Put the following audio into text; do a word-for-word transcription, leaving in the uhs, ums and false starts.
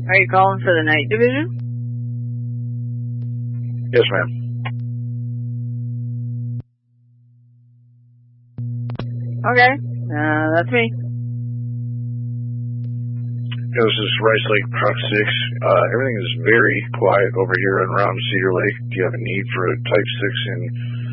Are you calling for the night division? Yes, ma'am. Okay, uh, that's me. Yeah, this is Rice Lake Proc six. Uh, everything is very quiet over here and around Cedar Lake. Do you have a need for a Type six in